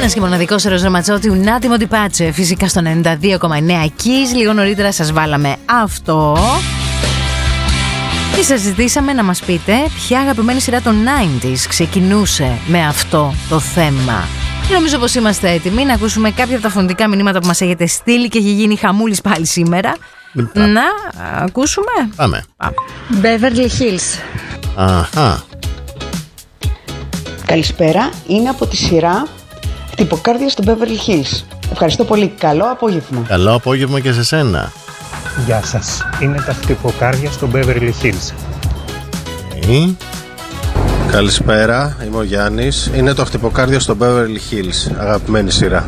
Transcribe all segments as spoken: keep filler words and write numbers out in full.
Ένας και μοναδικός Ρος Ραματσότη, Ουνάτιμο Τιπάτσε, φυσικά στο ενενήντα δύο κόμμα εννέα Kiss. Λίγο νωρίτερα σας βάλαμε αυτό. Και σας ζητήσαμε να μας πείτε ποια αγαπημένη σειρά των ενενήντα ξεκινούσε με αυτό το θέμα. Και νομίζω πως είμαστε έτοιμοι να ακούσουμε κάποια από τα φωνητικά μηνύματα που μας έχετε στείλει και έχει γίνει χαμούλης πάλι σήμερα. Πάμε. Να ακούσουμε. Πάμε. Πάμε. Beverly Hills. Αχα. Καλησπέρα, είναι από τη σειρά Χτυποκάρδια στο Beverly Hills. Ευχαριστώ πολύ, καλό απόγευμα. Καλό απόγευμα και σε σένα. Γεια σας, είναι τα Χτυποκάρδια στο Beverly Hills. Okay. Καλησπέρα, είμαι ο Γιάννης. Είναι το Χτυποκάρδιο στο Beverly Hills. Αγαπημένη σειρά.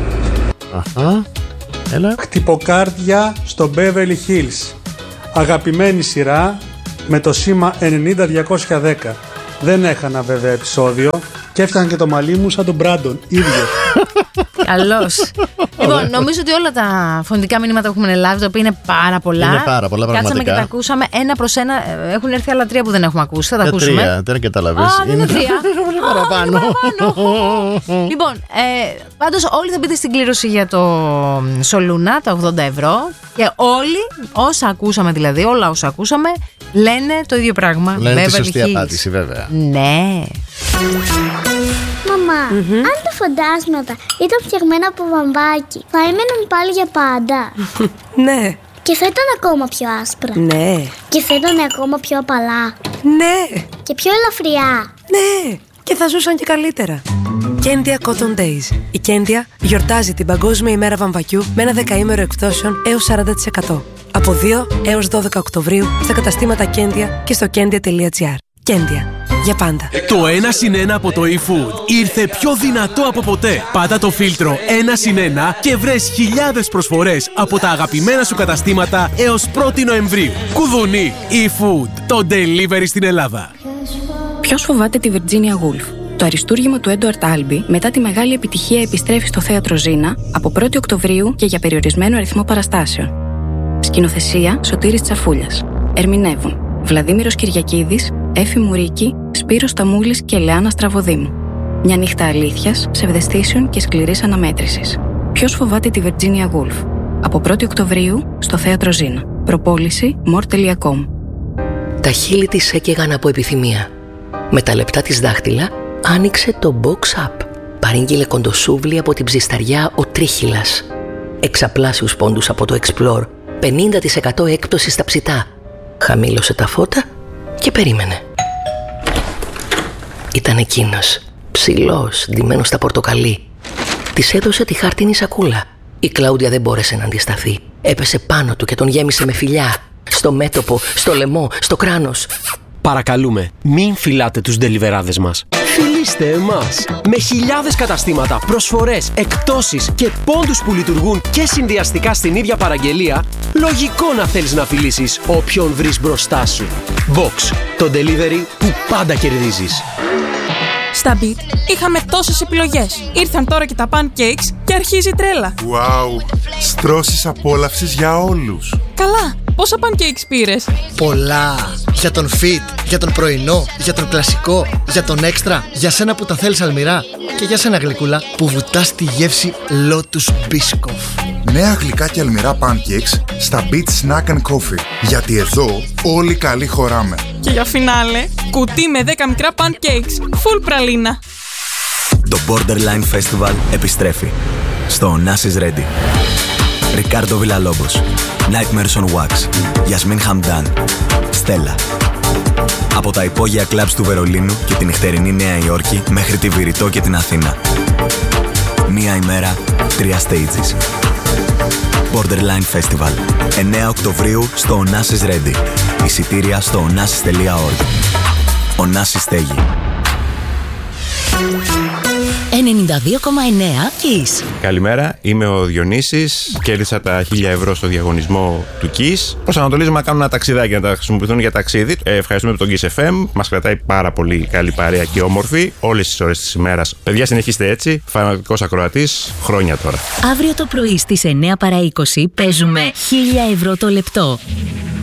Αχα. Έλα. Χτυποκάρδια στο Beverly Hills. Αγαπημένη σειρά με το σήμα ενενήντα διακόσια δέκα. Δεν έχανα βέβαια επεισόδιο και έφτιανα και το μαλλί μου σαν τον Μπράντον, ίδιος. Καλώς. Λοιπόν, νομίζω ότι όλα τα φωνητικά μηνύματα που έχουμε λάβει, τα οποία είναι πάρα πολλά. Είναι πάρα πολλά, πραγματικά. Κάτσαμε και τα ακούσαμε ένα προς ένα. Έχουν έρθει άλλα τρία που δεν έχουμε ακούσει. Θα τα Για ακούσουμε. Τρία, δεν καταλαβαίνεις. Α, δεν είναι τρία. Πολύ παραπάνω. Λοιπόν, ε, πάντως όλοι θα μπείτε στην κλήρωση για το Σολούνα, τα ογδόντα ευρώ. Και όλοι, όσα ακούσαμε δηλαδή, όλα όσα ακούσαμε, λένε το ίδιο πράγμα. Λένε τη σωστή απάντηση, βέβαια. Ναι. Μαμά, mm-hmm. αν τα φαντάσματα ήταν φτιαγμένα από βαμβάκι, θα έμεναν πάλι για πάντα. Ναι. Και θα ήταν ακόμα πιο άσπρα. Ναι. Και θα ήταν ακόμα πιο απαλά. Ναι. Και πιο ελαφριά. Ναι. Και θα ζούσαν και καλύτερα. Κέντια Cotton Days. Η Κέντια γιορτάζει την Παγκόσμια ημέρα βαμβακιού με ένα δεκαήμερο εκπτώσεων έως σαράντα τοις εκατό. Από δύο έως δώδεκα Οκτωβρίου στα καταστήματα Κέντια και στο κέντια τελεία τζι άρ. Κέντια. Για πάντα. Το ένα συν ένα από το eFood ήρθε πιο δυνατό από ποτέ. Πάτα το φίλτρο ένα συν ένα και βρες χιλιάδες προσφορές από τα αγαπημένα σου καταστήματα έως πρώτη Νοεμβρίου. Κουδουνί eFood, το delivery στην Ελλάδα. Ποιος φοβάται τη Virginia Woolf? Το αριστούργημα του Έντουαρτ Άλμπι μετά τη μεγάλη επιτυχία επιστρέφει στο θέατρο Ζήνα από πρώτη Οκτωβρίου και για περιορισμένο αριθμό παραστάσεων. Σκηνοθεσία Σωτήρης Τσαφούλιας. Ερμηνεύουν Βλαδίμηρος Κυριακίδης, Έφη Μουρίκη, Σπύρος Σταμούλης και Λεάνα Στραβοδήμου. Μια νύχτα αλήθειας, ψευδαισθήσεων και σκληρής αναμέτρησης. Ποιος φοβάται τη Virginia Woolf? Από πρώτη Οκτωβρίου στο θέατρο Ζήνα. Προπόληση μορ τελεία κομ. Τα χείλη της έκαιγαν από επιθυμία. Με τα λεπτά της δάχτυλα άνοιξε το box up. Παρήγγειλε κοντοσούβλι από την ψισταριά ο Τρίχυλας. Εξαπλάσιους πόντους από το Explore. πενήντα τοις εκατό έκπτωση στα ψητά. Χαμήλωσε τα φώτα και περίμενε. Ήταν εκείνος, ψηλός, ντυμένος στα πορτοκαλί. Της έδωσε τη χαρτίνη σακούλα. Η Κλάουντια δεν μπόρεσε να αντισταθεί. Έπεσε πάνω του και τον γέμισε με φιλιά. Στο μέτωπο, στο λαιμό, στο κράνος. Παρακαλούμε, μην φυλάτε τους ντελιβεράδες μας. Φιλήστε εμάς! Με χιλιάδες καταστήματα, προσφορές, εκπτώσεις και πόντους που λειτουργούν και συνδυαστικά στην ίδια παραγγελία, λογικό να θέλεις να φιλήσεις όποιον βρεις μπροστά σου. Box, το delivery που πάντα κερδίζεις. Στα Beat είχαμε τόσες επιλογές. Ήρθαν τώρα και τα pancakes και αρχίζει η τρέλα. Wow! Στρώσεις απόλαυσης για όλους. Καλά! Πόσα pancakes πήρες? Πολλά! Για τον fit, για τον πρωινό, για τον κλασικό, για τον έξτρα, για σένα που τα θέλεις αλμυρά και για σένα γλυκούλα που βουτάς τη γεύση Lotus Biscoff. Νέα γλυκά και αλμυρά pancakes στα Beat Snack and Coffee. Γιατί εδώ όλοι καλοί χωράμε. Και για φινάλε, κουτί με δέκα μικρά pancakes, full πραλίνα. Το Borderline Festival επιστρέφει στο Nas is Ready. Ρικάρντο Βιλαλόμπος, Nightmares on Wax, Γιασμίν Χαμντάν, Στέλλα. Από τα υπόγεια κλαμπς του Βερολίνου και την νυχτερινή Νέα Υόρκη μέχρι τη Βηρητό και την Αθήνα. Μία ημέρα, τρία stages. Borderline Festival, εννέα Οκτωβρίου στο Nas is Ready. Εισιτήρια στο nasis τελεία org. Ο Νάσης στέγει. ενενήντα δύο κόμμα εννέα Kiss. Καλημέρα, είμαι ο Διονύσης. Κέρδισα τα χίλια ευρώ στο διαγωνισμό του Kiss. Προσανατολίζουμε να κάνουμε ένα ταξιδάκι, να τα χρησιμοποιηθούν για ταξίδι. Ε, ευχαριστούμε τον Kiss εφ εμ. Μας κρατάει πάρα πολύ καλή παρέα και όμορφη όλες τις ώρες της ημέρας. Παιδιά, συνεχίστε έτσι. Φανατικός ακροατής, χρόνια τώρα. Αύριο το πρωί στις εννέα παρά είκοσι παίζουμε χίλια ευρώ το λεπτό.